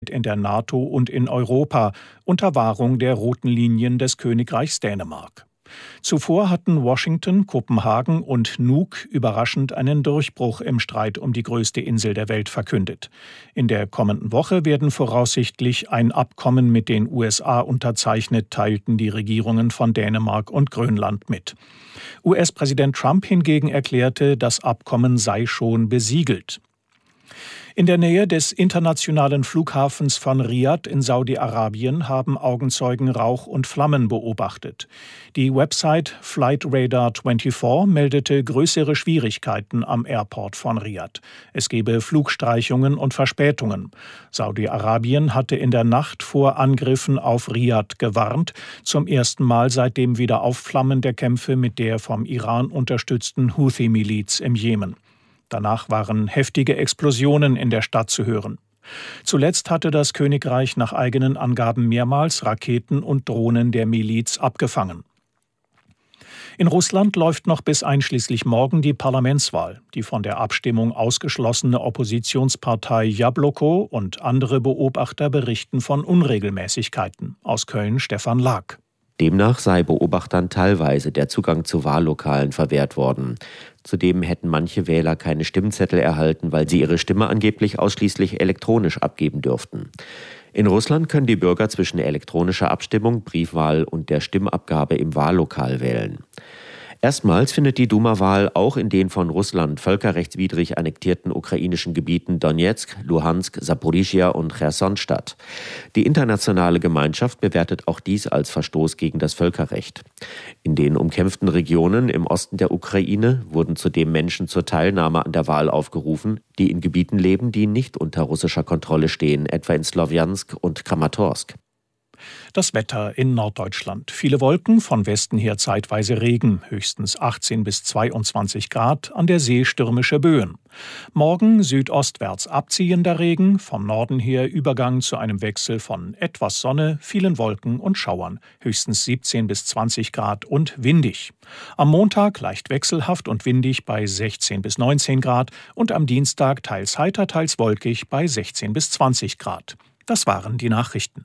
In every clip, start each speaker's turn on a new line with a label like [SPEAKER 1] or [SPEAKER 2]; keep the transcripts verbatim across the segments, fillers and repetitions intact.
[SPEAKER 1] Zusammenarbeit in der NATO und in Europa unter Wahrung der roten Linien des Königreichs Dänemark. Zuvor hatten Washington, Kopenhagen und Nuuk überraschend einen Durchbruch im Streit um die größte Insel der Welt verkündet. In der kommenden Woche werden voraussichtlich ein Abkommen mit den U S A unterzeichnet, teilten die Regierungen von Dänemark und Grönland mit. U S-Präsident Trump hingegen erklärte, das Abkommen sei schon besiegelt. In der Nähe des internationalen Flughafens von Riad in Saudi-Arabien haben Augenzeugen Rauch und Flammen beobachtet. Die Website Flight Radar vierundzwanzig meldete größere Schwierigkeiten am Airport von Riad. Es gebe Flugstreichungen und Verspätungen. Saudi-Arabien hatte in der Nacht vor Angriffen auf Riad gewarnt, zum ersten Mal seit dem Wiederaufflammen der Kämpfe mit der vom Iran unterstützten Houthi-Miliz im Jemen. Danach waren heftige Explosionen in der Stadt zu hören. Zuletzt hatte das Königreich nach eigenen Angaben mehrmals Raketen und Drohnen der Miliz abgefangen. In Russland läuft noch bis einschließlich morgen die Parlamentswahl. Die von der Abstimmung ausgeschlossene Oppositionspartei Jabloko und andere Beobachter berichten von Unregelmäßigkeiten. Aus Köln Stefan Lag.
[SPEAKER 2] Demnach sei Beobachtern teilweise der Zugang zu Wahllokalen verwehrt worden. Zudem hätten manche Wähler keine Stimmzettel erhalten, weil sie ihre Stimme angeblich ausschließlich elektronisch abgeben dürften. In Russland können die Bürger zwischen elektronischer Abstimmung, Briefwahl und der Stimmabgabe im Wahllokal wählen. Erstmals findet die Duma-Wahl auch in den von Russland völkerrechtswidrig annektierten ukrainischen Gebieten Donezk, Luhansk, Saporischschja und Cherson statt. Die internationale Gemeinschaft bewertet auch dies als Verstoß gegen das Völkerrecht. In den umkämpften Regionen im Osten der Ukraine wurden zudem Menschen zur Teilnahme an der Wahl aufgerufen, die in Gebieten leben, die nicht unter russischer Kontrolle stehen, etwa in Slowjansk und Kramatorsk.
[SPEAKER 1] Das Wetter in Norddeutschland. Viele Wolken, von Westen her zeitweise Regen, höchstens achtzehn bis zweiundzwanzig Grad, an der See stürmische Böen. Morgen südostwärts abziehender Regen, vom Norden her Übergang zu einem Wechsel von etwas Sonne, vielen Wolken und Schauern, höchstens siebzehn bis zwanzig Grad und windig. Am Montag leicht wechselhaft und windig bei sechzehn bis neunzehn Grad und am Dienstag teils heiter, teils wolkig bei sechzehn bis zwanzig Grad. Das waren die Nachrichten.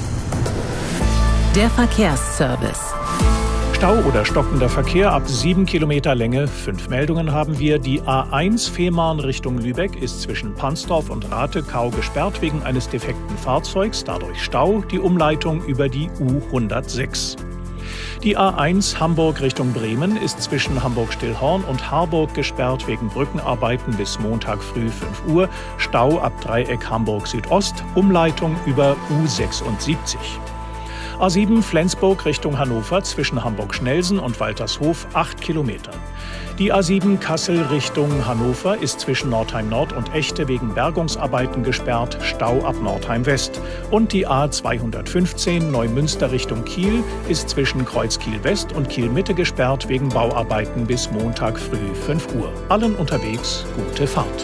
[SPEAKER 3] Der Verkehrsservice.
[SPEAKER 1] Stau oder stockender Verkehr ab sieben Kilometer Länge. Fünf Meldungen haben wir. Die A eins Fehmarn Richtung Lübeck ist zwischen Pansdorf und Ratekau gesperrt wegen eines defekten Fahrzeugs. Dadurch Stau. Die Umleitung über die U hundertsechs. Die A eins Hamburg Richtung Bremen ist zwischen Hamburg-Stillhorn und Harburg gesperrt wegen Brückenarbeiten bis Montag früh fünf Uhr. Stau ab Dreieck Hamburg Südost. Umleitung über U sechsundsiebzig. A sieben Flensburg Richtung Hannover zwischen Hamburg-Schnelsen und Waltershof acht Kilometer. Die A sieben Kassel Richtung Hannover ist zwischen Nordheim Nord und Echte wegen Bergungsarbeiten gesperrt, Stau ab Nordheim West. Und die A zweihundertfünfzehn Neumünster Richtung Kiel ist zwischen Kreuz Kiel West und Kiel Mitte gesperrt wegen Bauarbeiten bis Montag früh fünf Uhr. Allen unterwegs gute Fahrt.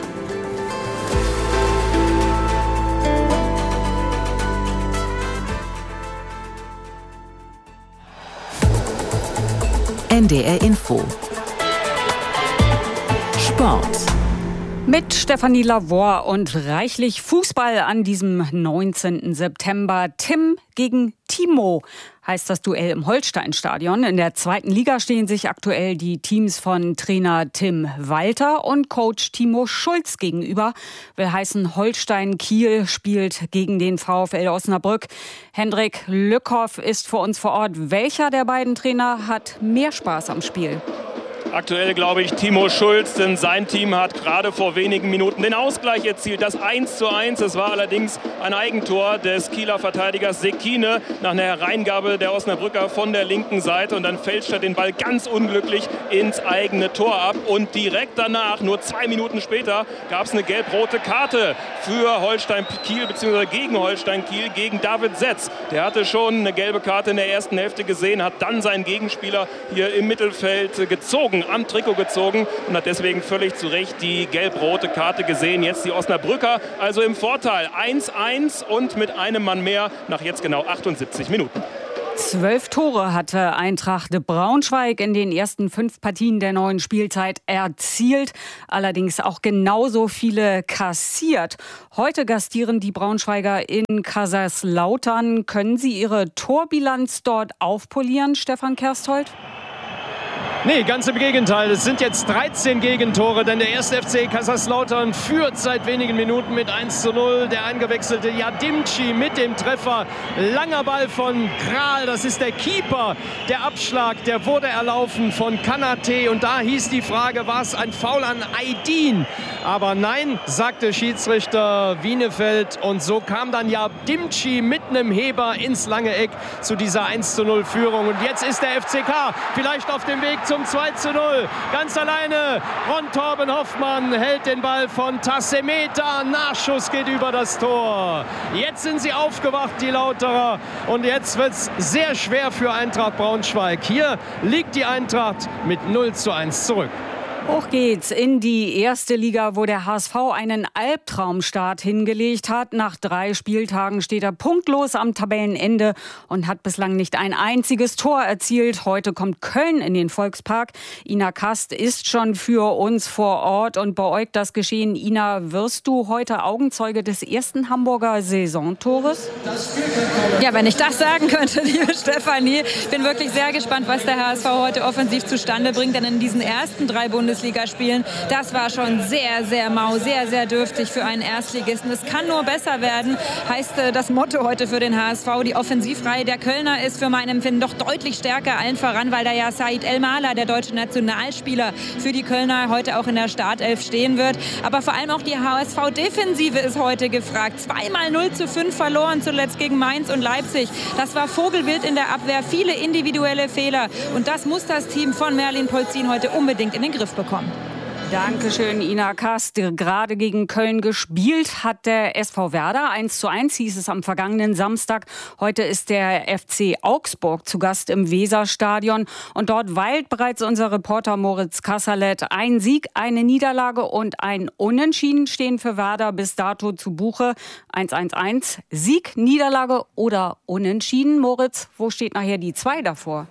[SPEAKER 3] N D R Info. Sport.
[SPEAKER 4] Mit Stefanie Lavor und reichlich Fußball an diesem neunzehnten September. Tim gegen Timo heißt das Duell im Holstein-Stadion. In der zweiten Liga stehen sich aktuell die Teams von Trainer Tim Walter und Coach Timo Schulz gegenüber. Will heißen, Holstein Kiel spielt gegen den VfL Osnabrück. Hendrik Lückhoff ist für uns vor Ort. Welcher der beiden Trainer hat mehr Spaß am Spiel?
[SPEAKER 5] Aktuell glaube ich Timo Schulz, denn sein Team hat gerade vor wenigen Minuten den Ausgleich erzielt. Das eins zu eins, das war allerdings ein Eigentor des Kieler Verteidigers Sekine nach einer Hereingabe der Osnabrücker von der linken Seite. Und dann fälscht er den Ball ganz unglücklich ins eigene Tor ab. Und direkt danach, nur zwei Minuten später, gab es eine gelb-rote Karte für Holstein Kiel bzw. gegen Holstein Kiel, gegen David Setz. Der hatte schon eine gelbe Karte in der ersten Hälfte gesehen, hat dann seinen Gegenspieler hier im Mittelfeld gezogen, am Trikot gezogen und hat deswegen völlig zu Recht die gelb-rote Karte gesehen. Jetzt die Osnabrücker also im Vorteil. eins eins und mit einem Mann mehr nach jetzt genau achtundsiebzig Minuten.
[SPEAKER 4] Zwölf Tore hatte Eintracht Braunschweig in den ersten fünf Partien der neuen Spielzeit erzielt, allerdings auch genauso viele kassiert. Heute gastieren die Braunschweiger in Kaiserslautern. Können Sie Ihre Torbilanz dort aufpolieren, Stefan Kersthold?
[SPEAKER 6] Nee, ganz im Gegenteil. Es sind jetzt dreizehn Gegentore, denn der erste F C Kaiserslautern führt seit wenigen Minuten mit eins zu null. Der eingewechselte Yadimci mit dem Treffer. Langer Ball von Kral, das ist der Keeper. Der Abschlag, der wurde erlaufen von Kanate. Und da hieß die Frage, war es ein Foul an Aydin? Aber nein, sagte Schiedsrichter Wienefeld. Und so kam dann Yadimci mit einem Heber ins lange Eck zu dieser eins zu null Führung. Und jetzt ist der F C K vielleicht auf dem Weg zum zwei zu null. Ganz alleine Ron Torben Hoffmann hält den Ball von Tassemeta. Nachschuss geht über das Tor. Jetzt sind sie aufgewacht, die Lauterer. Und jetzt wird es sehr schwer für Eintracht Braunschweig. Hier liegt die Eintracht mit null zu eins zurück.
[SPEAKER 4] Hoch geht's in die erste Liga, wo der H S V einen Albtraumstart hingelegt hat. Nach drei Spieltagen steht er punktlos am Tabellenende und hat bislang nicht ein einziges Tor erzielt. Heute kommt Köln in den Volkspark. Ina Kast ist schon für uns vor Ort und beäugt das Geschehen. Ina, wirst du heute Augenzeuge des ersten Hamburger Saisontores?
[SPEAKER 7] Ja, wenn ich das sagen könnte, liebe Stefanie. Ich bin wirklich sehr gespannt, was der H S V heute offensiv zustande bringt. Denn in diesen ersten drei Bundesliga Bundesligaspielen. Das war schon sehr, sehr mau, sehr, sehr dürftig für einen Erstligisten. Es kann nur besser werden, heißt äh, das Motto heute für den H S V. Die Offensivreihe der Kölner ist für mein Empfinden doch deutlich stärker, allen voran, weil da ja Said El-Mala, der deutsche Nationalspieler, für die Kölner heute auch in der Startelf stehen wird. Aber vor allem auch die H S V-Defensive ist heute gefragt. Zweimal null zu fünf verloren, zuletzt gegen Mainz und Leipzig. Das war Vogelwild in der Abwehr, viele individuelle Fehler. Und das muss das Team von Merlin Polzin heute unbedingt in den Griff bekommen.
[SPEAKER 4] Dankeschön, Ina Kast. Gerade gegen Köln gespielt hat der S V Werder. eins zu eins hieß es am vergangenen Samstag. Heute ist der F C Augsburg zu Gast im Weserstadion. Und dort weilt bereits unser Reporter Moritz Kasserlet. Ein Sieg, eine Niederlage und ein Unentschieden stehen für Werder bis dato zu Buche. eins eins eins. Sieg, Niederlage oder Unentschieden? Moritz, wo steht nachher die zwei davor?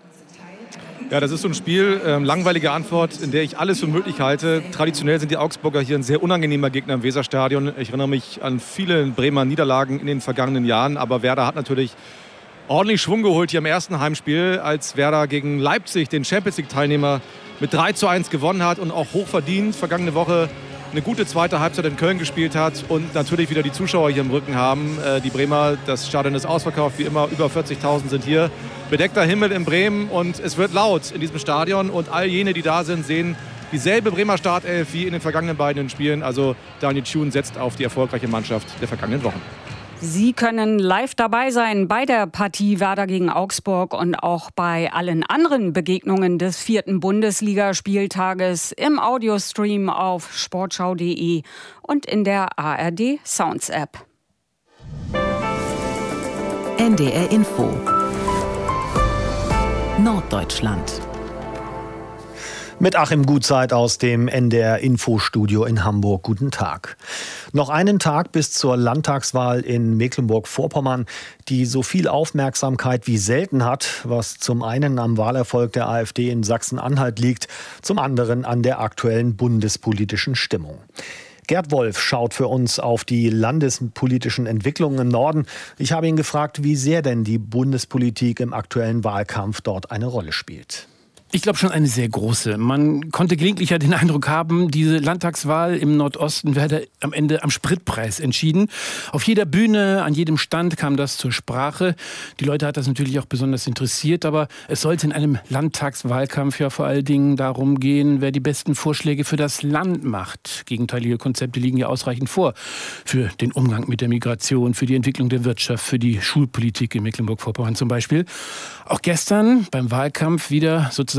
[SPEAKER 8] Ja, das ist so ein Spiel, ähm, langweilige Antwort, in der ich alles für möglich halte. Traditionell sind die Augsburger hier ein sehr unangenehmer Gegner im Weserstadion. Ich erinnere mich an viele Bremer Niederlagen in den vergangenen Jahren. Aber Werder hat natürlich ordentlich Schwung geholt hier im ersten Heimspiel, als Werder gegen Leipzig, den Champions-League-Teilnehmer, mit drei zu eins gewonnen hat und auch hochverdient vergangene Woche eine gute zweite Halbzeit in Köln gespielt hat und natürlich wieder die Zuschauer hier im Rücken haben. Äh, die Bremer, das Stadion ist ausverkauft, wie immer, über vierzigtausend sind hier. Bedeckter Himmel in Bremen und es wird laut in diesem Stadion und all jene, die da sind, sehen dieselbe Bremer Startelf wie in den vergangenen beiden Spielen. Also Daniel Thune setzt auf die erfolgreiche Mannschaft der vergangenen Wochen.
[SPEAKER 4] Sie können live dabei sein bei der Partie Werder gegen Augsburg und auch bei allen anderen Begegnungen des vierten Bundesligaspieltages im Audiostream auf sportschau punkt de und in der A R D Sounds App.
[SPEAKER 3] N D R Info Norddeutschland.
[SPEAKER 9] Mit Achim Gutzeit aus dem N D R Infostudio in Hamburg. Guten Tag. Noch einen Tag bis zur Landtagswahl in Mecklenburg-Vorpommern, die so viel Aufmerksamkeit wie selten hat, was zum einen am Wahlerfolg der AfD in Sachsen-Anhalt liegt, zum anderen an der aktuellen bundespolitischen Stimmung. Gerd Wolf schaut für uns auf die landespolitischen Entwicklungen im Norden. Ich habe ihn gefragt, wie sehr denn die Bundespolitik im aktuellen Wahlkampf dort eine Rolle spielt.
[SPEAKER 10] Ich glaube schon eine sehr große. Man konnte gelegentlich ja den Eindruck haben, diese Landtagswahl im Nordosten werde am Ende am Spritpreis entschieden. Auf jeder Bühne, an jedem Stand kam das zur Sprache. Die Leute hat das natürlich auch besonders interessiert, aber es sollte in einem Landtagswahlkampf ja vor allen Dingen darum gehen, wer die besten Vorschläge für das Land macht. Gegenteilige Konzepte liegen ja ausreichend vor. Für den Umgang mit der Migration, für die Entwicklung der Wirtschaft, für die Schulpolitik in Mecklenburg-Vorpommern zum Beispiel. Auch gestern beim Wahlkampf wieder sozusagen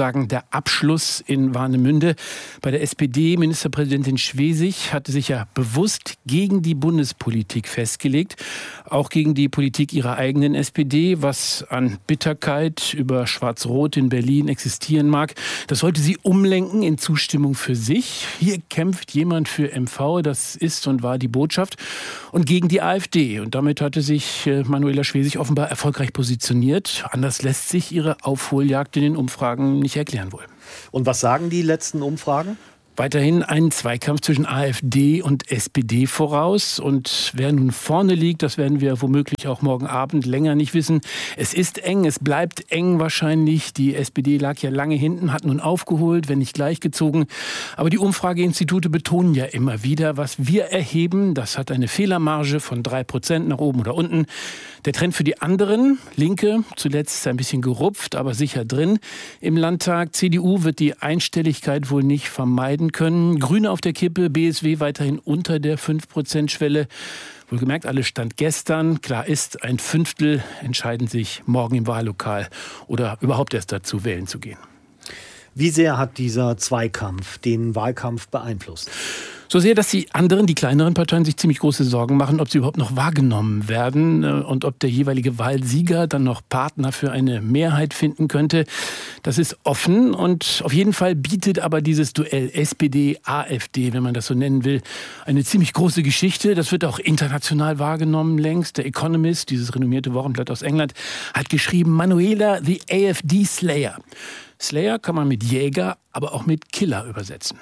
[SPEAKER 10] sozusagen der Abschluss in Warnemünde. Bei der S P D-Ministerpräsidentin Schwesig hatte sich ja bewusst gegen die Bundespolitik festgelegt, auch gegen die Politik ihrer eigenen S P D, was an Bitterkeit über Schwarz-Rot in Berlin existieren mag. Das sollte sie umlenken in Zustimmung für sich. Hier kämpft jemand für M V, das ist und war die Botschaft, und gegen die AfD. Und damit hatte sich Manuela Schwesig offenbar erfolgreich positioniert. Anders lässt sich ihre Aufholjagd in den Umfragen nicht erklären wohl.
[SPEAKER 9] Und was sagen die letzten Umfragen?
[SPEAKER 10] Weiterhin einen Zweikampf zwischen AfD und S P D voraus. Und wer nun vorne liegt, das werden wir womöglich auch morgen Abend länger nicht wissen. Es ist eng, es bleibt eng wahrscheinlich. Die S P D lag ja lange hinten, hat nun aufgeholt, wenn nicht gleichgezogen. Aber die Umfrageinstitute betonen ja immer wieder, was wir erheben, das hat eine Fehlermarge von drei Prozent nach oben oder unten. Der Trend für die anderen, Linke, zuletzt ein bisschen gerupft, aber sicher drin im Landtag. C D U wird die Einstelligkeit wohl nicht vermeiden können. Grüne auf der Kippe, B S W weiterhin unter der fünf Prozent Schwelle. Wohlgemerkt, alles Stand gestern. Klar ist, ein Fünftel entscheiden sich morgen im Wahllokal oder überhaupt erst dazu, wählen zu gehen.
[SPEAKER 9] Wie sehr hat dieser Zweikampf den Wahlkampf beeinflusst?
[SPEAKER 10] So sehr, dass die anderen, die kleineren Parteien sich ziemlich große Sorgen machen, ob sie überhaupt noch wahrgenommen werden und ob der jeweilige Wahlsieger dann noch Partner für eine Mehrheit finden könnte. Das ist offen und auf jeden Fall bietet aber dieses Duell S P D AfD, wenn man das so nennen will, eine ziemlich große Geschichte. Das wird auch international wahrgenommen längst. Der Economist, dieses renommierte Wochenblatt aus England, hat geschrieben, Manuela, the A F D Slayer. Slayer kann man mit Jäger, aber auch mit Killer übersetzen.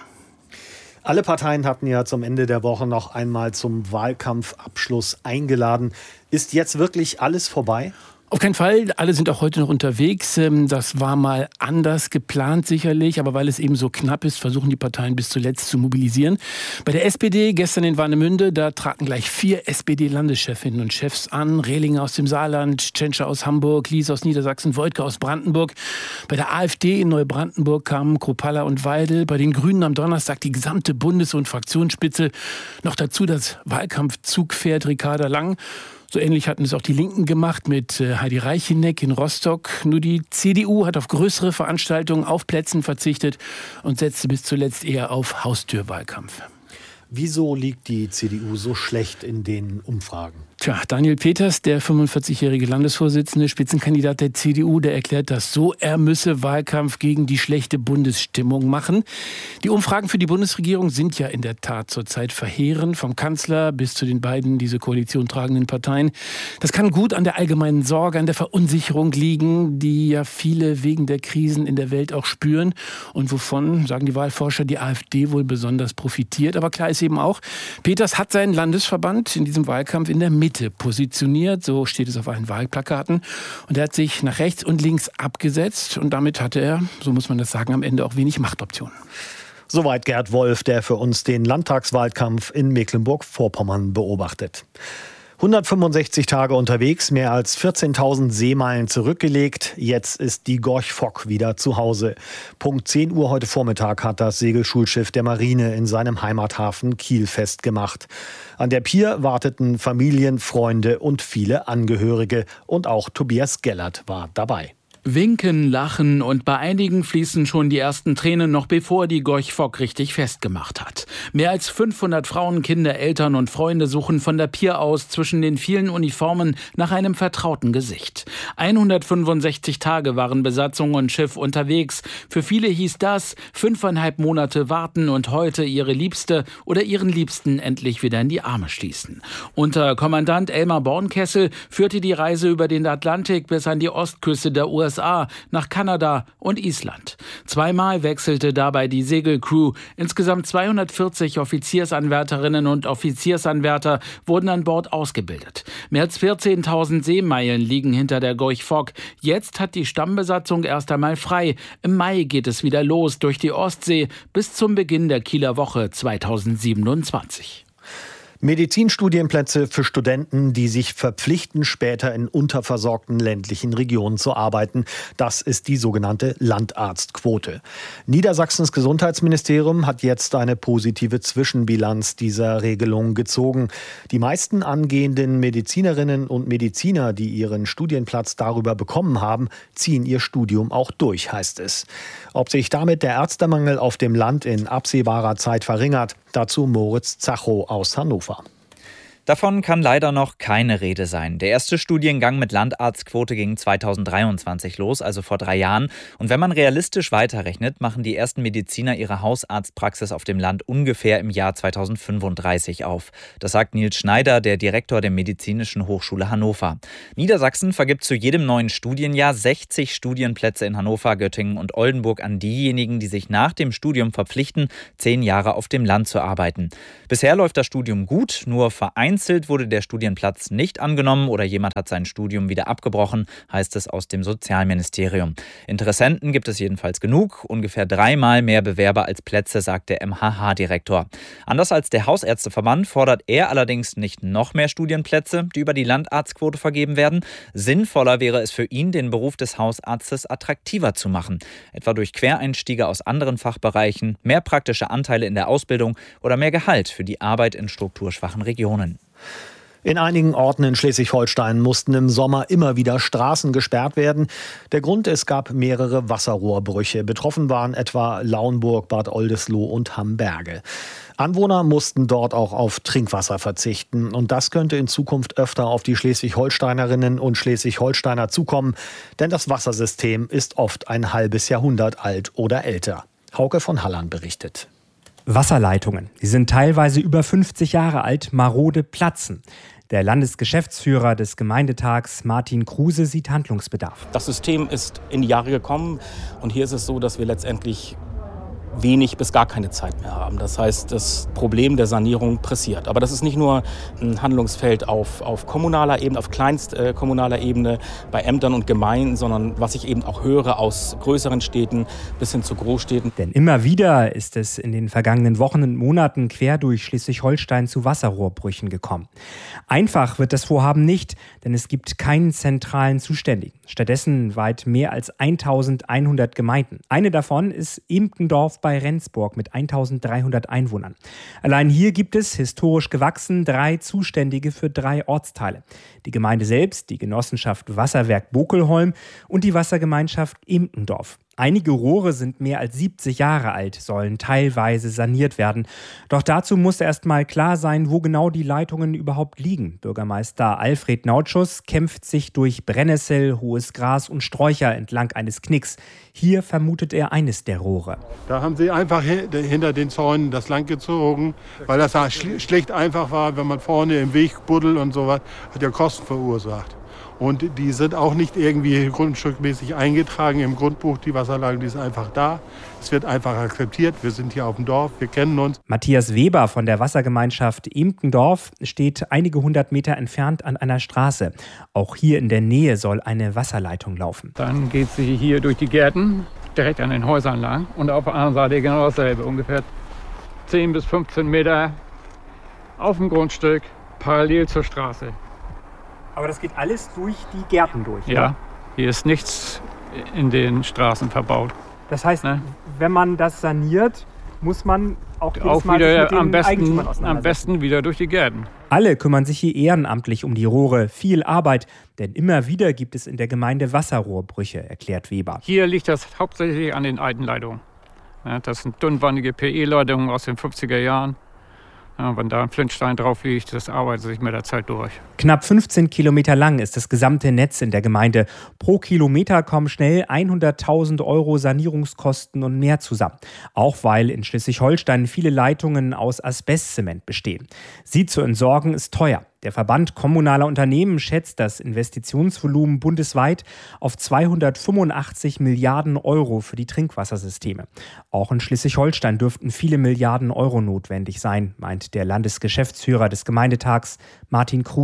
[SPEAKER 9] Alle Parteien hatten ja zum Ende der Woche noch einmal zum Wahlkampfabschluss eingeladen. Ist jetzt wirklich alles vorbei?
[SPEAKER 10] Auf keinen Fall, alle sind auch heute noch unterwegs. Das war mal anders geplant sicherlich, aber weil es eben so knapp ist, versuchen die Parteien bis zuletzt zu mobilisieren. Bei der S P D gestern in Warnemünde, da traten gleich vier S P D-Landeschefinnen und Chefs an. Rehlinger aus dem Saarland, Tschentscher aus Hamburg, Lies aus Niedersachsen, Woidke aus Brandenburg. Bei der AfD in Neubrandenburg kamen Kropalla und Weidel. Bei den Grünen am Donnerstag die gesamte Bundes- und Fraktionsspitze. Noch dazu das Wahlkampfzugpferd Ricarda Lang. So ähnlich hatten es auch die Linken gemacht mit Heidi Reicheneck in Rostock. Nur die C D U hat auf größere Veranstaltungen auf Plätzen verzichtet und setzte bis zuletzt eher auf Haustürwahlkampf.
[SPEAKER 9] Wieso liegt die C D U so schlecht in den Umfragen?
[SPEAKER 10] Tja, Daniel Peters, der fünfundvierzigjährige Landesvorsitzende, Spitzenkandidat der C D U, der erklärt das so, er müsse Wahlkampf gegen die schlechte Bundesstimmung machen. Die Umfragen für die Bundesregierung sind ja in der Tat zurzeit verheerend, vom Kanzler bis zu den beiden diese Koalition tragenden Parteien. Das kann gut an der allgemeinen Sorge, an der Verunsicherung liegen, die ja viele wegen der Krisen in der Welt auch spüren und wovon, sagen die Wahlforscher, die AfD wohl besonders profitiert. Aber klar ist eben auch, Peters hat seinen Landesverband in diesem Wahlkampf in der Mitte positioniert, so steht es auf allen Wahlplakaten. Und er hat sich nach rechts und links abgesetzt und damit hatte er, so muss man das sagen, am Ende auch wenig Machtoptionen.
[SPEAKER 9] Soweit Gerd Wolf, der für uns den Landtagswahlkampf in Mecklenburg-Vorpommern beobachtet. hundertfünfundsechzig Tage unterwegs, mehr als vierzehntausend Seemeilen zurückgelegt. Jetzt ist die Gorch Fock wieder zu Hause. Punkt zehn Uhr heute Vormittag hat das Segelschulschiff der Marine in seinem Heimathafen Kiel festgemacht. An der Pier warteten Familien, Freunde und viele Angehörige. Und auch Tobias Gellert war dabei.
[SPEAKER 11] Winken, lachen und bei einigen fließen schon die ersten Tränen, noch bevor die Gorch Fock richtig festgemacht hat. Mehr als fünfhundert Frauen, Kinder, Eltern und Freunde suchen von der Pier aus zwischen den vielen Uniformen nach einem vertrauten Gesicht. hundertfünfundsechzig Tage waren Besatzung und Schiff unterwegs. Für viele hieß das fünfeinhalb Monate warten und heute ihre Liebste oder ihren Liebsten endlich wieder in die Arme schließen. Unter Kommandant Elmar Bornkessel führte die Reise über den Atlantik bis an die Ostküste der U S A, nach Kanada und Island. Zweimal wechselte dabei die Segelcrew. Insgesamt zweihundertvierzig Offiziersanwärterinnen und Offiziersanwärter wurden an Bord ausgebildet. Mehr als vierzehntausend Seemeilen liegen hinter der Gorch Fock. Jetzt hat die Stammbesatzung erst einmal frei. Im Mai geht es wieder los durch die Ostsee bis zum Beginn der Kieler Woche zweitausendsiebenundzwanzig.
[SPEAKER 9] Medizinstudienplätze für Studenten, die sich verpflichten, später in unterversorgten ländlichen Regionen zu arbeiten. Das ist die sogenannte Landarztquote. Niedersachsens Gesundheitsministerium hat jetzt eine positive Zwischenbilanz dieser Regelung gezogen. Die meisten angehenden Medizinerinnen und Mediziner, die ihren Studienplatz darüber bekommen haben, ziehen ihr Studium auch durch, heißt es. Ob sich damit der Ärztemangel auf dem Land in absehbarer Zeit verringert, dazu Moritz Zachow aus Hannover.
[SPEAKER 12] Davon kann leider noch keine Rede sein. Der erste Studiengang mit Landarztquote ging zweitausenddreiundzwanzig los, also vor drei Jahren. Und wenn man realistisch weiterrechnet, machen die ersten Mediziner ihre Hausarztpraxis auf dem Land ungefähr im Jahr zweitausendfünfunddreißig auf. Das sagt Nils Schneider, der Direktor der Medizinischen Hochschule Hannover. Niedersachsen vergibt zu jedem neuen Studienjahr sechzig Studienplätze in Hannover, Göttingen und Oldenburg an diejenigen, die sich nach dem Studium verpflichten, zehn Jahre auf dem Land zu arbeiten. Bisher läuft das Studium gut, nur vereinzelt Vereinzelt wurde der Studienplatz nicht angenommen oder jemand hat sein Studium wieder abgebrochen, heißt es aus dem Sozialministerium. Interessenten gibt es jedenfalls genug, ungefähr dreimal mehr Bewerber als Plätze, sagt der M H H-Direktor. Anders als der Hausärzteverband fordert er allerdings nicht noch mehr Studienplätze, die über die Landarztquote vergeben werden. Sinnvoller wäre es für ihn, den Beruf des Hausarztes attraktiver zu machen, etwa durch Quereinstiege aus anderen Fachbereichen, mehr praktische Anteile in der Ausbildung oder mehr Gehalt für die Arbeit in strukturschwachen Regionen.
[SPEAKER 9] In einigen Orten in Schleswig-Holstein mussten im Sommer immer wieder Straßen gesperrt werden. Der Grund, es gab mehrere Wasserrohrbrüche. Betroffen waren etwa Lauenburg, Bad Oldesloe und Hamberge. Anwohner mussten dort auch auf Trinkwasser verzichten. Und das könnte in Zukunft öfter auf die Schleswig-Holsteinerinnen und Schleswig-Holsteiner zukommen. Denn das Wassersystem ist oft ein halbes Jahrhundert alt oder älter. Hauke von Halland berichtet.
[SPEAKER 13] Wasserleitungen, die sind teilweise über fünfzig Jahre alt, marode platzen. Der Landesgeschäftsführer des Gemeindetags, Martin Kruse, sieht Handlungsbedarf.
[SPEAKER 14] Das System ist in die Jahre gekommen und hier ist es so, dass wir letztendlich wenig bis gar keine Zeit mehr haben. Das heißt, das Problem der Sanierung pressiert. Aber das ist nicht nur ein Handlungsfeld auf, auf kommunaler Ebene, auf kleinstkommunaler äh, Ebene, bei Ämtern und Gemeinden, sondern was ich eben auch höre aus größeren Städten bis hin zu Großstädten.
[SPEAKER 13] Denn immer wieder ist es in den vergangenen Wochen und Monaten quer durch Schleswig-Holstein zu Wasserrohrbrüchen gekommen. Einfach wird das Vorhaben nicht, denn es gibt keinen zentralen Zuständigen. Stattdessen weit mehr als eintausendeinhundert Gemeinden. Eine davon ist Emkendorf bei Rendsburg mit eintausenddreihundert Einwohnern. Allein hier gibt es, historisch gewachsen, drei Zuständige für drei Ortsteile. Die Gemeinde selbst, die Genossenschaft Wasserwerk Bokelholm und die Wassergemeinschaft Emkendorf. Einige Rohre sind mehr als siebzig Jahre alt, sollen teilweise saniert werden. Doch dazu muss erst mal klar sein, wo genau die Leitungen überhaupt liegen. Bürgermeister Alfred Nautschuss kämpft sich durch Brennnessel, hohes Gras und Sträucher entlang eines Knicks. Hier vermutet er eines der Rohre.
[SPEAKER 15] Da haben sie einfach hinter den Zäunen das lang gezogen, weil das schlicht einfach war, wenn man vorne im Weg buddelt und sowas, hat ja Kosten verursacht. Und die sind auch nicht irgendwie grundstückmäßig eingetragen im Grundbuch, die Wasserleitung, die ist einfach da. Es wird einfach akzeptiert, wir sind hier auf dem Dorf, wir kennen uns.
[SPEAKER 13] Matthias Weber von der Wassergemeinschaft Emkendorf steht einige hundert Meter entfernt an einer Straße. Auch hier in der Nähe soll eine Wasserleitung laufen.
[SPEAKER 16] Dann geht sie hier durch die Gärten, direkt an den Häusern lang. Und auf der anderen Seite genau dasselbe, ungefähr zehn bis fünfzehn Meter auf dem Grundstück, parallel zur Straße.
[SPEAKER 13] Aber das geht alles durch die Gärten durch?
[SPEAKER 16] Ja,
[SPEAKER 13] ne?
[SPEAKER 16] Hier ist nichts in den Straßen verbaut.
[SPEAKER 13] Das heißt, ne? Wenn man das saniert, muss man auch,
[SPEAKER 16] auch
[SPEAKER 13] Mal
[SPEAKER 16] wieder
[SPEAKER 13] mit den
[SPEAKER 16] am besten,
[SPEAKER 13] Eigentümern auseinandersetzen.
[SPEAKER 16] am besten wieder durch die Gärten.
[SPEAKER 13] Alle kümmern sich hier ehrenamtlich um die Rohre. Viel Arbeit, denn immer wieder gibt es in der Gemeinde Wasserrohrbrüche, erklärt Weber.
[SPEAKER 16] Hier liegt das hauptsächlich an den alten Leitungen. Das sind dünnwandige P E-Leitungen aus den fünfziger Jahren. Ja, wenn da ein Flintstein drauf liegt, das arbeitet sich mit der Zeit durch.
[SPEAKER 13] Knapp fünfzehn Kilometer lang ist das gesamte Netz in der Gemeinde. Pro Kilometer kommen schnell hunderttausend Euro Sanierungskosten und mehr zusammen. Auch weil in Schleswig-Holstein viele Leitungen aus Asbestzement bestehen. Sie zu entsorgen ist teuer. Der Verband kommunaler Unternehmen schätzt das Investitionsvolumen bundesweit auf zweihundertfünfundachtzig Milliarden Euro für die Trinkwassersysteme. Auch in Schleswig-Holstein dürften viele Milliarden Euro notwendig sein, meint der Landesgeschäftsführer des Gemeindetags Martin Kruse.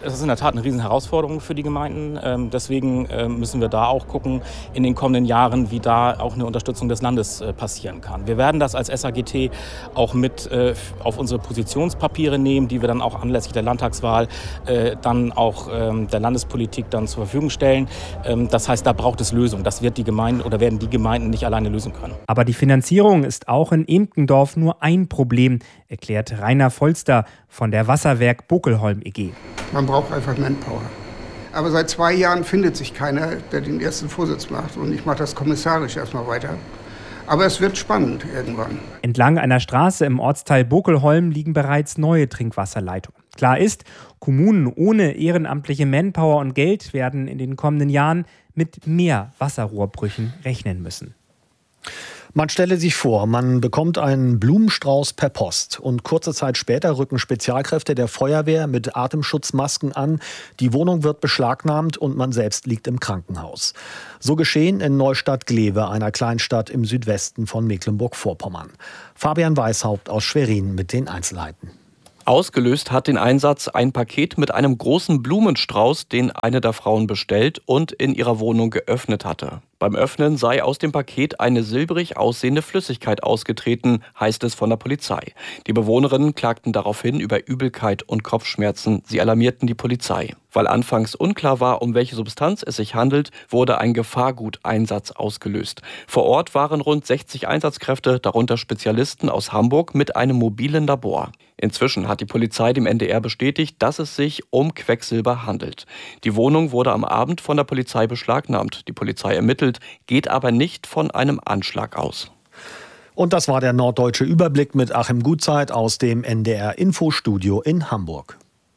[SPEAKER 14] Es ist in der Tat eine Riesenherausforderung für die Gemeinden. Ähm, deswegen äh, müssen wir da auch gucken in den kommenden Jahren, wie da auch eine Unterstützung des Landes äh, passieren kann. Wir werden das als S A G T auch mit äh, auf unsere Positionspapiere nehmen, die wir dann auch anlässlich der Landtagswahl äh, dann auch ähm, der Landespolitik dann zur Verfügung stellen. Ähm, das heißt, da braucht es Lösungen. Das wird die Gemeinden oder werden die Gemeinden nicht alleine lösen können.
[SPEAKER 13] Aber die Finanzierung ist auch in Emkendorf nur ein Problem, erklärt Rainer Volster von der Wasserwerk Bokelholm E G.
[SPEAKER 17] Man braucht einfach Manpower. Aber seit zwei Jahren findet sich keiner, der den ersten Vorsitz macht. Und ich mache das kommissarisch erstmal weiter. Aber es wird spannend irgendwann.
[SPEAKER 13] Entlang einer Straße im Ortsteil Bokelholm liegen bereits neue Trinkwasserleitungen. Klar ist, Kommunen ohne ehrenamtliche Manpower und Geld werden in den kommenden Jahren mit mehr Wasserrohrbrüchen rechnen müssen.
[SPEAKER 9] Man stelle sich vor, man bekommt einen Blumenstrauß per Post und kurze Zeit später rücken Spezialkräfte der Feuerwehr mit Atemschutzmasken an, die Wohnung wird beschlagnahmt und man selbst liegt im Krankenhaus. So geschehen in Neustadt-Glewe, einer Kleinstadt im Südwesten von Mecklenburg-Vorpommern. Fabian Weishaupt aus Schwerin mit den Einzelheiten.
[SPEAKER 18] Ausgelöst hat den Einsatz ein Paket mit einem großen Blumenstrauß, den eine der Frauen bestellt und in ihrer Wohnung geöffnet hatte. Beim Öffnen sei aus dem Paket eine silbrig aussehende Flüssigkeit ausgetreten, heißt es von der Polizei. Die Bewohnerinnen klagten daraufhin über Übelkeit und Kopfschmerzen. Sie alarmierten die Polizei. Weil anfangs unklar war, um welche Substanz es sich handelt, wurde ein Gefahrguteinsatz ausgelöst. Vor Ort waren rund sechzig Einsatzkräfte, darunter Spezialisten aus Hamburg mit einem mobilen Labor. Inzwischen hat die Polizei dem N D R bestätigt, dass es sich um Quecksilber handelt. Die Wohnung wurde am Abend von der Polizei beschlagnahmt. Die Polizei ermittelt, geht aber nicht von einem Anschlag aus.
[SPEAKER 9] Und das war der norddeutsche Überblick mit Achim Gutzeit aus dem N D R-Infostudio in Hamburg.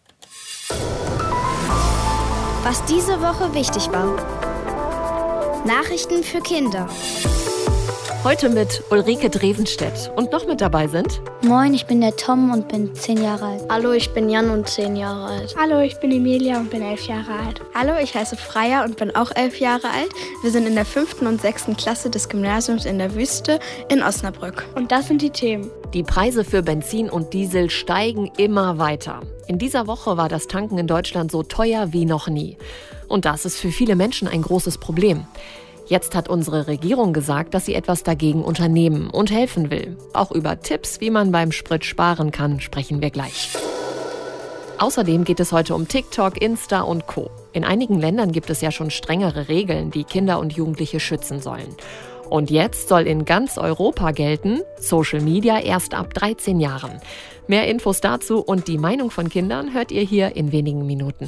[SPEAKER 19] Was diese Woche wichtig war. Nachrichten für Kinder.
[SPEAKER 20] Heute mit Ulrike Drevenstedt. Und noch mit dabei sind...
[SPEAKER 21] Moin, ich bin der Tom und bin zehn Jahre alt.
[SPEAKER 22] Hallo, ich bin Jan und zehn Jahre alt.
[SPEAKER 23] Hallo, ich bin Emilia und bin elf Jahre alt.
[SPEAKER 24] Hallo, ich heiße Freya und bin auch elf Jahre alt. Wir sind in der fünften und sechsten Klasse des Gymnasiums in der Wüste in Osnabrück.
[SPEAKER 23] Und das sind die Themen.
[SPEAKER 20] Die Preise für Benzin und Diesel steigen immer weiter. In dieser Woche war das Tanken in Deutschland so teuer wie noch nie. Und das ist für viele Menschen ein großes Problem. Jetzt hat unsere Regierung gesagt, dass sie etwas dagegen unternehmen und helfen will. Auch über Tipps, wie man beim Sprit sparen kann, sprechen wir gleich. Außerdem geht es heute um TikTok, Insta und Co. In einigen Ländern gibt es ja schon strengere Regeln, die Kinder und Jugendliche schützen sollen. Und jetzt soll in ganz Europa gelten, Social Media erst ab dreizehn Jahren. Mehr Infos dazu und die Meinung von Kindern hört ihr hier in wenigen Minuten.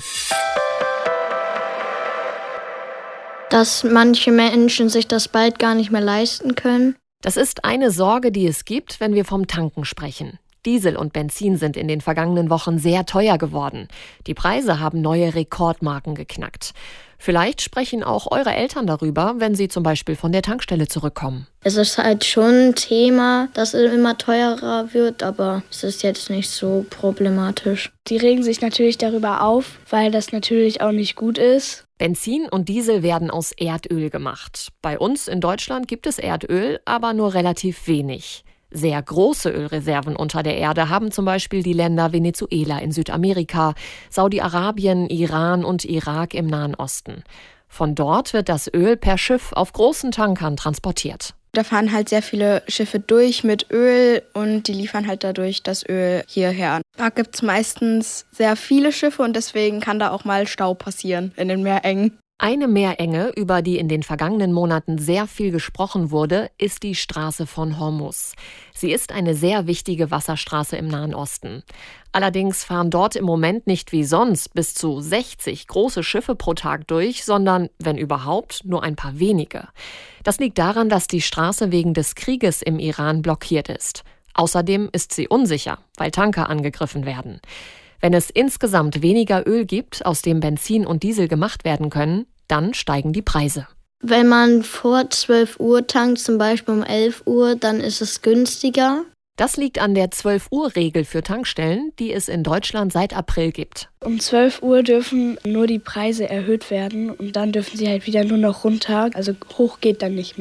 [SPEAKER 22] Dass manche Menschen sich das bald gar nicht mehr leisten können.
[SPEAKER 20] Das ist eine Sorge, die es gibt, wenn wir vom Tanken sprechen. Diesel und Benzin sind in den vergangenen Wochen sehr teuer geworden. Die Preise haben neue Rekordmarken geknackt. Vielleicht sprechen auch eure Eltern darüber, wenn sie zum Beispiel von der Tankstelle zurückkommen.
[SPEAKER 22] Es ist halt schon ein Thema, dass es immer teurer wird, aber es ist jetzt nicht so problematisch.
[SPEAKER 23] Die regen sich natürlich darüber auf, weil das natürlich auch nicht gut ist.
[SPEAKER 20] Benzin und Diesel werden aus Erdöl gemacht. Bei uns in Deutschland gibt es Erdöl, aber nur relativ wenig. Sehr große Ölreserven unter der Erde haben zum Beispiel die Länder Venezuela in Südamerika, Saudi-Arabien, Iran und Irak im Nahen Osten. Von dort wird das Öl per Schiff auf großen Tankern transportiert.
[SPEAKER 24] Da fahren halt sehr viele Schiffe durch mit Öl und die liefern halt dadurch das Öl hierher. Da gibt es meistens sehr viele Schiffe und deswegen kann da auch mal Stau passieren in den Meerengen.
[SPEAKER 20] Eine Meerenge, über die in den vergangenen Monaten sehr viel gesprochen wurde, ist die Straße von Hormuz. Sie ist eine sehr wichtige Wasserstraße im Nahen Osten. Allerdings fahren dort im Moment nicht wie sonst bis zu sechzig große Schiffe pro Tag durch, sondern, wenn überhaupt, nur ein paar wenige. Das liegt daran, dass die Straße wegen des Krieges im Iran blockiert ist. Außerdem ist sie unsicher, weil Tanker angegriffen werden. Wenn es insgesamt weniger Öl gibt, aus dem Benzin und Diesel gemacht werden können, dann steigen die Preise.
[SPEAKER 22] Wenn man vor zwölf Uhr tankt, zum Beispiel um elf Uhr, dann ist es günstiger.
[SPEAKER 20] Das liegt an der zwölf-Uhr-Regel für Tankstellen, die es in Deutschland seit April gibt.
[SPEAKER 23] Um zwölf Uhr dürfen nur die Preise erhöht werden und dann dürfen sie halt wieder nur noch runter. Also hoch geht dann nicht mehr.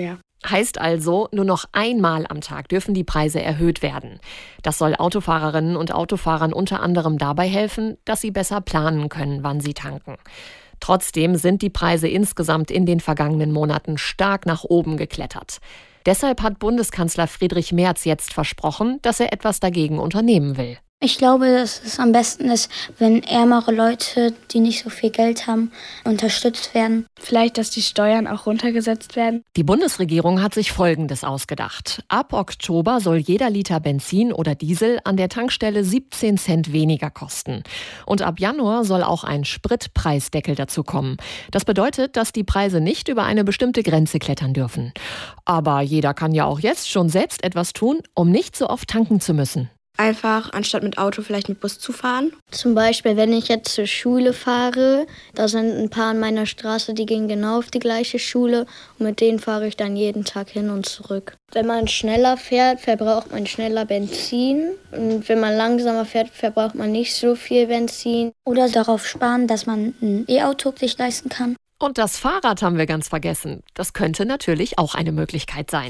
[SPEAKER 20] Heißt also, nur noch einmal am Tag dürfen die Preise erhöht werden. Das soll Autofahrerinnen und Autofahrern unter anderem dabei helfen, dass sie besser planen können, wann sie tanken. Trotzdem sind die Preise insgesamt in den vergangenen Monaten stark nach oben geklettert. Deshalb hat Bundeskanzler Friedrich Merz jetzt versprochen, dass er etwas dagegen unternehmen will.
[SPEAKER 21] Ich glaube, dass es am besten ist, wenn ärmere Leute, die nicht so viel Geld haben, unterstützt werden.
[SPEAKER 23] Vielleicht, dass die Steuern auch runtergesetzt werden.
[SPEAKER 20] Die Bundesregierung hat sich Folgendes ausgedacht. Ab Oktober soll jeder Liter Benzin oder Diesel an der Tankstelle siebzehn Cent weniger kosten. Und ab Januar soll auch ein Spritpreisdeckel dazu kommen. Das bedeutet, dass die Preise nicht über eine bestimmte Grenze klettern dürfen. Aber jeder kann ja auch jetzt schon selbst etwas tun, um nicht so oft tanken zu müssen.
[SPEAKER 24] Einfach, anstatt mit Auto, vielleicht mit Bus zu fahren.
[SPEAKER 22] Zum Beispiel, wenn ich jetzt zur Schule fahre, da sind ein paar an meiner Straße, die gehen genau auf die gleiche Schule und mit denen fahre ich dann jeden Tag hin und zurück. Wenn man schneller fährt, verbraucht man schneller Benzin und wenn man langsamer fährt, verbraucht man nicht so viel Benzin.
[SPEAKER 21] Oder darauf sparen, dass man ein E-Auto sich leisten kann.
[SPEAKER 20] Und das Fahrrad haben wir ganz vergessen. Das könnte natürlich auch eine Möglichkeit sein.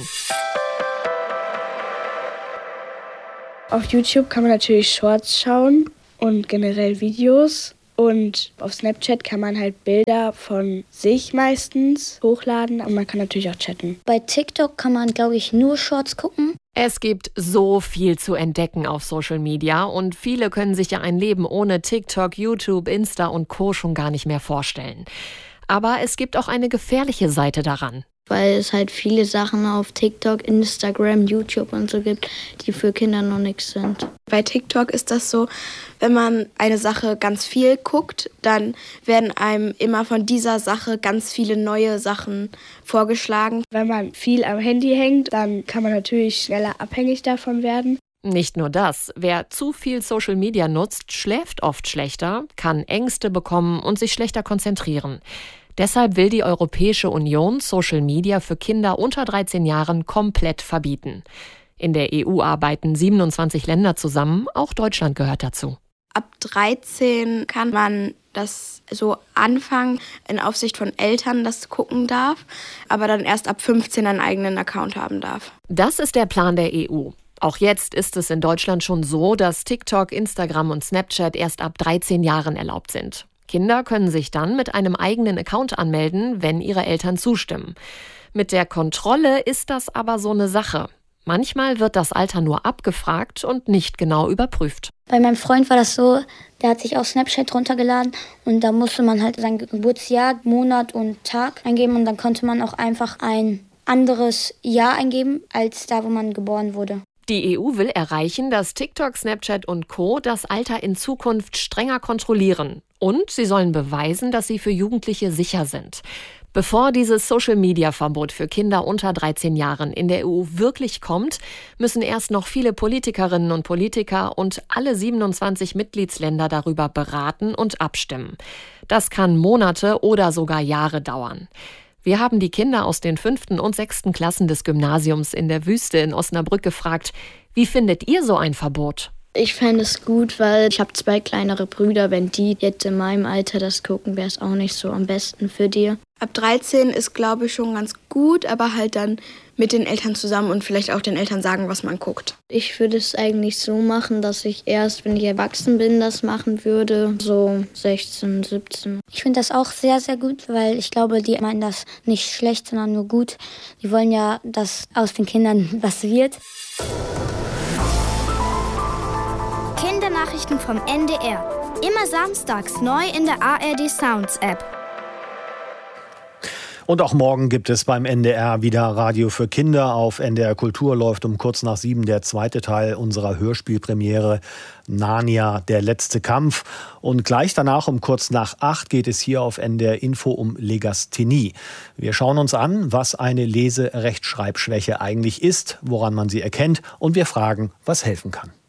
[SPEAKER 23] Auf YouTube kann man natürlich Shorts schauen und generell Videos. Und auf Snapchat kann man halt Bilder von sich meistens hochladen. Und man kann natürlich auch chatten.
[SPEAKER 21] Bei TikTok kann man, glaube ich, nur Shorts gucken.
[SPEAKER 20] Es gibt so viel zu entdecken auf Social Media und viele können sich ja ein Leben ohne TikTok, YouTube, Insta und Co. schon gar nicht mehr vorstellen. Aber es gibt auch eine gefährliche Seite daran.
[SPEAKER 22] Weil es halt viele Sachen auf TikTok, Instagram, YouTube und so gibt, die für Kinder noch nichts sind.
[SPEAKER 24] Bei TikTok ist das so, wenn man eine Sache ganz viel guckt, dann werden einem immer von dieser Sache ganz viele neue Sachen vorgeschlagen.
[SPEAKER 23] Wenn man viel am Handy hängt, dann kann man natürlich schneller abhängig davon werden.
[SPEAKER 20] Nicht nur das, wer zu viel Social Media nutzt, schläft oft schlechter, kann Ängste bekommen und sich schlechter konzentrieren. Deshalb will die Europäische Union Social Media für Kinder unter dreizehn Jahren komplett verbieten. In der E U arbeiten siebenundzwanzig Länder zusammen, auch Deutschland gehört dazu.
[SPEAKER 24] Ab dreizehn kann man das so anfangen, in Aufsicht von Eltern das gucken darf, aber dann erst ab fünfzehn einen eigenen Account haben darf.
[SPEAKER 20] Das ist der Plan der E U. Auch jetzt ist es in Deutschland schon so, dass TikTok, Instagram und Snapchat erst ab dreizehn Jahren erlaubt sind. Kinder können sich dann mit einem eigenen Account anmelden, wenn ihre Eltern zustimmen. Mit der Kontrolle ist das aber so eine Sache. Manchmal wird das Alter nur abgefragt und nicht genau überprüft.
[SPEAKER 21] Bei meinem Freund war das so, der hat sich auch Snapchat runtergeladen und da musste man halt sein Geburtsjahr, Monat und Tag eingeben und dann konnte man auch einfach ein anderes Jahr eingeben, als da, wo man geboren wurde.
[SPEAKER 20] Die E U will erreichen, dass TikTok, Snapchat und Co. das Alter in Zukunft strenger kontrollieren. Und sie sollen beweisen, dass sie für Jugendliche sicher sind. Bevor dieses Social-Media-Verbot für Kinder unter dreizehn Jahren in der E U wirklich kommt, müssen erst noch viele Politikerinnen und Politiker und alle siebenundzwanzig Mitgliedsländer darüber beraten und abstimmen. Das kann Monate oder sogar Jahre dauern. Wir haben die Kinder aus den fünften und sechsten Klassen des Gymnasiums in der Wüste in Osnabrück gefragt, wie findet ihr so ein Verbot?
[SPEAKER 22] Ich fände es gut, weil ich habe zwei kleinere Brüder. Wenn die jetzt in meinem Alter das gucken, wäre es auch nicht so am besten für die.
[SPEAKER 24] Ab dreizehn ist, glaube ich, schon ganz gut, aber halt dann mit den Eltern zusammen und vielleicht auch den Eltern sagen, was man guckt.
[SPEAKER 22] Ich würde es eigentlich so machen, dass ich erst, wenn ich erwachsen bin, das machen würde. So sechzehn, siebzehn.
[SPEAKER 21] Ich finde das auch sehr, sehr gut, weil ich glaube, die meinen das nicht schlecht, sondern nur gut. Die wollen ja, dass aus den Kindern was wird.
[SPEAKER 19] Kindernachrichten vom N D R. Immer samstags neu in der A R D Sounds App.
[SPEAKER 9] Und auch morgen gibt es beim N D R wieder Radio für Kinder. Auf N D R Kultur läuft um kurz nach sieben der zweite Teil unserer Hörspielpremiere Narnia, der letzte Kampf. Und gleich danach um kurz nach acht geht es hier auf N D R Info um Legasthenie. Wir schauen uns an, was eine Lese-Rechtschreibschwäche eigentlich ist, woran man sie erkennt und wir fragen, was helfen kann.